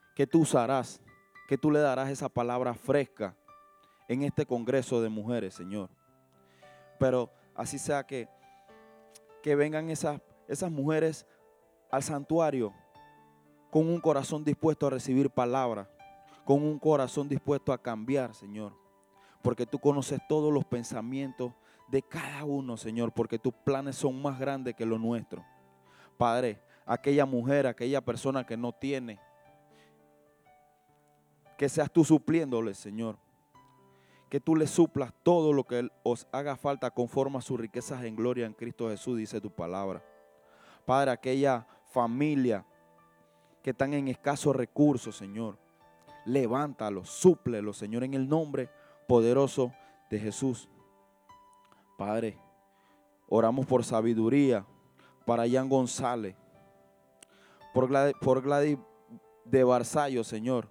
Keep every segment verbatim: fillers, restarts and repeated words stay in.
que tú usarás, que tú le darás esa palabra fresca en este congreso de mujeres, Señor. Pero así sea que, que vengan esas, esas mujeres al santuario con un corazón dispuesto a recibir palabra, con un corazón dispuesto a cambiar, Señor. Porque tú conoces todos los pensamientos de cada uno, Señor, porque tus planes son más grandes que los nuestros. Padre, aquella mujer, aquella persona que no tiene, que seas tú supliéndole, Señor. Que tú le suplas todo lo que os haga falta conforme a sus riquezas en gloria en Cristo Jesús, dice tu palabra. Padre, aquella familia que están en escasos recursos, Señor, levántalos, súplelos, Señor, en el nombre poderoso de Jesús. Padre, oramos por sabiduría para Jan González, por Gladys, por Gladys de Barzallo, Señor,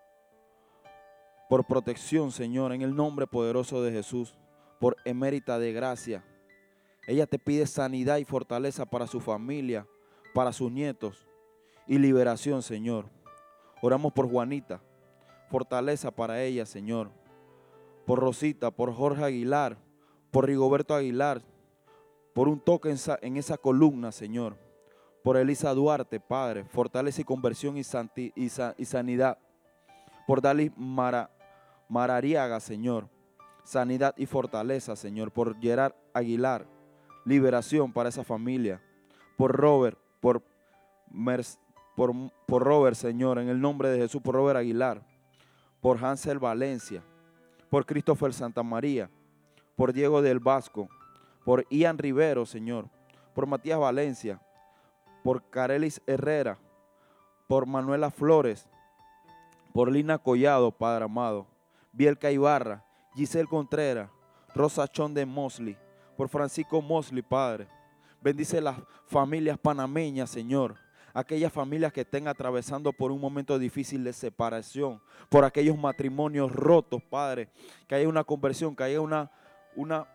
por protección, Señor, en el nombre poderoso de Jesús, por Emérita de Gracia. Ella te pide sanidad y fortaleza para su familia, para sus nietos y liberación, Señor. Oramos por Juanita, fortaleza para ella, Señor. Por Rosita, por Jorge Aguilar, por Rigoberto Aguilar, por un toque en esa, en esa columna, Señor. Por Elisa Duarte, Padre, fortaleza y conversión y, santi, y, y sanidad. Por Dalis Mara, Marariaga, Señor, sanidad y fortaleza, Señor. Por Gerard Aguilar, liberación para esa familia. Por Robert, por, Merc, por, por Robert, Señor, en el nombre de Jesús, por Robert Aguilar. Por Hansel Valencia, por Christopher Santamaría, por Diego del Vasco, por Ian Rivero, Señor, por Matías Valencia, por Carelis Herrera, por Manuela Flores, por Lina Collado, Padre amado, Bielka Ibarra, Giselle Contreras, Rosa Chón de Mosley, por Francisco Mosley, Padre. Bendice las familias panameñas, Señor. Aquellas familias que estén atravesando por un momento difícil de separación, por aquellos matrimonios rotos, Padre, que haya una conversión, que haya una, una,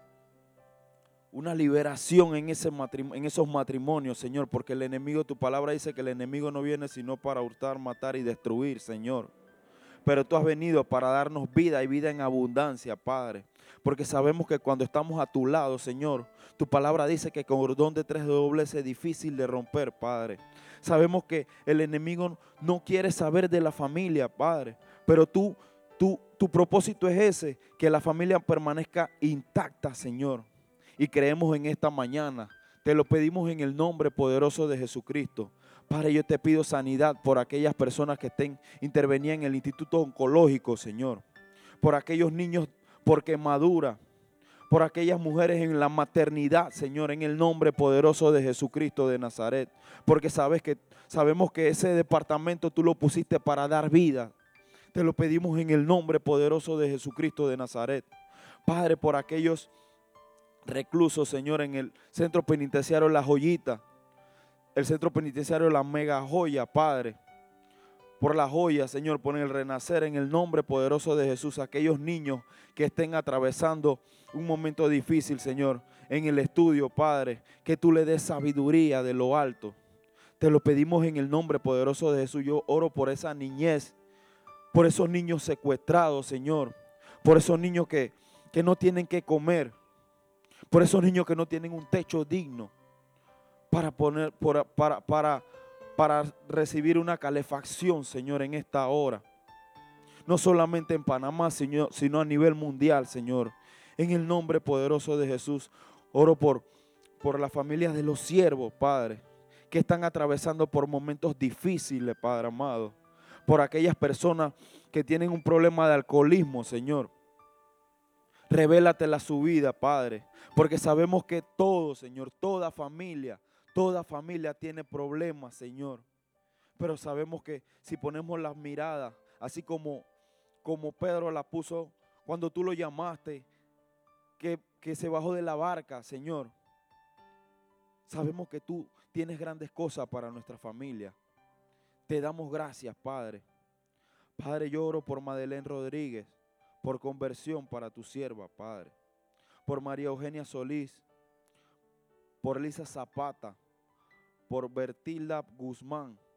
una liberación en, ese matrimonio, en esos matrimonios, Señor, porque el enemigo, tu palabra dice que el enemigo no viene sino para hurtar, matar y destruir, Señor. Pero tú has venido para darnos vida y vida en abundancia, Padre. Porque sabemos que cuando estamos a tu lado, Señor, tu palabra dice que cordón de tres dobles es difícil de romper, Padre. Sabemos que el enemigo no quiere saber de la familia, Padre. Pero tú, tú, tu propósito es ese, que la familia permanezca intacta, Señor. Y creemos en esta mañana. Te lo pedimos en el nombre poderoso de Jesucristo. Padre, yo te pido sanidad por aquellas personas que estén intervenidas en el Instituto Oncológico, Señor. Por aquellos niños por quemadura. Por aquellas mujeres en la maternidad, Señor, en el nombre poderoso de Jesucristo de Nazaret. Porque sabes que, sabemos que ese departamento tú lo pusiste para dar vida. Te lo pedimos en el nombre poderoso de Jesucristo de Nazaret. Padre, por aquellos reclusos, Señor, en el centro penitenciario La Joyita. El centro penitenciario La Mega Joya, Padre. Por La Joya, Señor, por el renacer en el nombre poderoso de Jesús. Aquellos niños que estén atravesando un momento difícil, Señor, en el estudio, Padre. Que tú le des sabiduría de lo alto. Te lo pedimos en el nombre poderoso de Jesús. Yo oro por esa niñez, por esos niños secuestrados, Señor. Por esos niños que, que no tienen que comer. Por esos niños que no tienen un techo digno. Para, poner, para, para, para, para recibir una calefacción, Señor, en esta hora. No solamente en Panamá, Señor, sino a nivel mundial, Señor. En el nombre poderoso de Jesús, oro por, por las familias de los siervos, Padre, que están atravesando por momentos difíciles, Padre amado. Por aquellas personas que tienen un problema de alcoholismo, Señor. Revélatela su vida, Padre, porque sabemos que todo, Señor, toda familia, Toda familia tiene problemas, Señor. Pero sabemos que si ponemos las miradas, así como, como Pedro la puso cuando tú lo llamaste, que, que se bajó de la barca, Señor. Sabemos que tú tienes grandes cosas para nuestra familia. Te damos gracias, Padre. Padre, yo oro por Madeleine Rodríguez, por conversión para tu sierva, Padre. Por María Eugenia Solís, por Lisa Zapata, por Bertilda Guzmán,